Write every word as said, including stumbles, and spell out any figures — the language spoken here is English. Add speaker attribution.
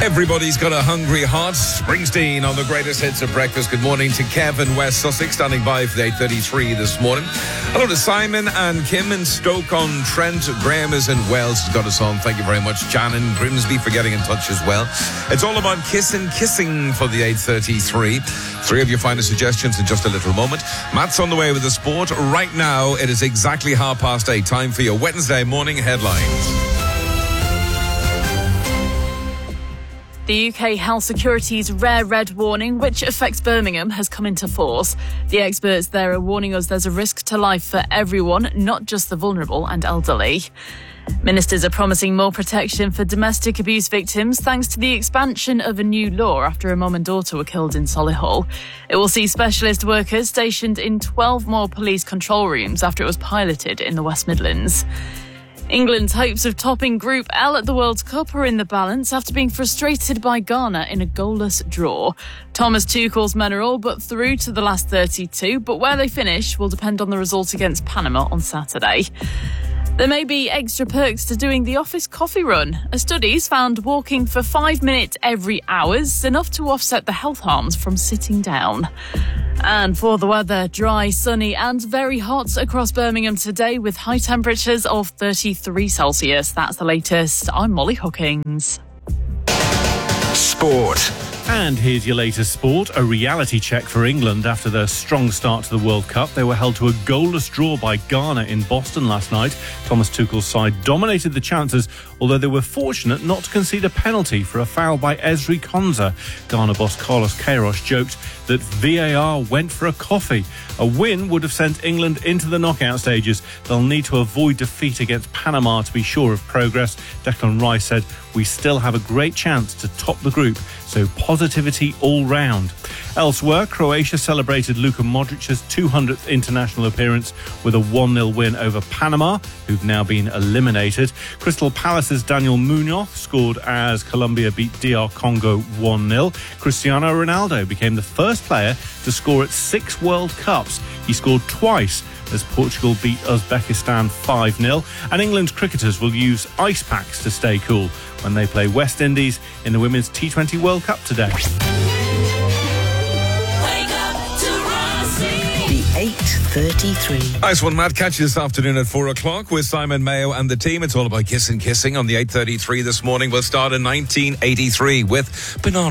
Speaker 1: Everybody's got a hungry heart. Springsteen on the greatest hits of breakfast. Good morning to Kevin, West Sussex, standing by for the eight thirty-three this morning. Hello to Simon and Kim in Stoke-on-Trent. Graham is in Wales. He's got us on. Thank you very much. Jan in Grimsby for getting in touch as well. It's all about kissing, kissing for the eight thirty-three. Three of your finest suggestions in just a little moment. Matt's on the way with the sport. Right now, it is exactly half past eight. Time for your Wednesday morning headlines.
Speaker 2: The U K Health Security's rare red warning, which affects Birmingham, has come into force. The experts there are warning us there's a risk to life for everyone, not just the vulnerable and elderly. Ministers are promising more protection for domestic abuse victims thanks to the expansion of a new law after a mum and daughter were killed in Solihull. It will see specialist workers stationed in twelve more police control rooms after it was piloted in the West Midlands. England's hopes of topping Group L at the World Cup are in the balance after being frustrated by Ghana in a goalless draw. Thomas Tuchel's men are all but through to the last thirty-two, but where they finish will depend on the result against Panama on Saturday. There may be extra perks to doing the office coffee run. A study's found walking for five minutes every hour is enough to offset the health harms from sitting down. And for the weather, dry, sunny and very hot across Birmingham today with high temperatures of thirty-three Celsius. That's the latest. I'm Molly Hookings.
Speaker 3: Sport. And here's your latest sport. A reality check for England after their strong start to the World Cup. They were held to a goalless draw by Ghana in Boston last night. Thomas Tuchel's side dominated the chances, although they were fortunate not to concede a penalty for a foul by Ezri Konsa. Ghana boss Carlos Queiroz joked that V A R went for a coffee. A win would have sent England into the knockout stages. They'll need to avoid defeat against Panama to be sure of progress. Declan Rice said, "We still have a great chance to top the group, so positivity all round." Elsewhere, Croatia celebrated Luka Modric's two hundredth international appearance with a one nil win over Panama, who've now been eliminated. Crystal Palace's Daniel Munoz scored as Colombia beat D R Congo one nil. Cristiano Ronaldo became the first player to score at six World Cups. He scored twice as Portugal beat Uzbekistan five nil. And England's cricketers will use ice packs to stay cool when they play West Indies in the Women's T twenty World Cup today.
Speaker 4: eight thirty-three.
Speaker 1: Nice one, Matt. Catch you this afternoon at four o'clock with Simon Mayo and the team. It's all about kissing, kissing on the eight thirty-three this morning. We'll start in nineteen eighty-three with Banana.